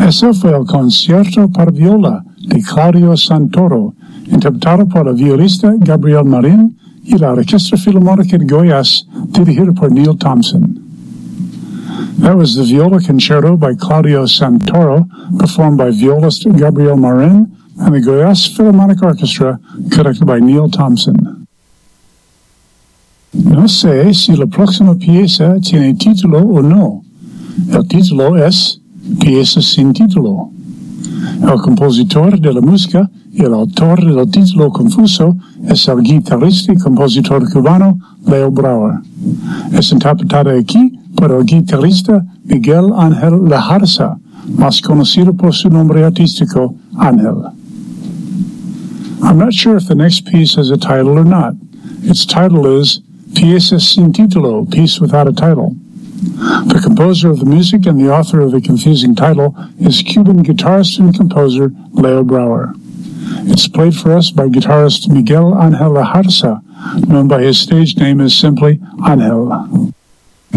Ese fue el concierto para viola de Claudio Santoro, interpretado por el violista Gabriel Marin y la Orquesta Filarmónica de Goiás, dirigida por Neil Thompson. That was the viola concerto by Claudio Santoro, performed by violist Gabriel Marin, and the Goiás Philharmonic Orchestra, conducted by Neil Thompson. No sé si la próxima pieza tiene título o no. El título es Pieza sin título. El compositor de la música y el autor del título confuso es el guitarrista y compositor cubano Leo Brauer. Es interpretada aquí por el guitarrista Miguel Ángel Lejarza, más conocido por su nombre artístico, Ángel. I'm not sure if the next piece has a title or not. Its title is Pieza sin título, Piece without a title. The composer of the music and the author of the confusing title is Cuban guitarist and composer Leo Brauer. It's played for us by guitarist Miguel Ángel Lejarza, known by his stage name as simply Ángel.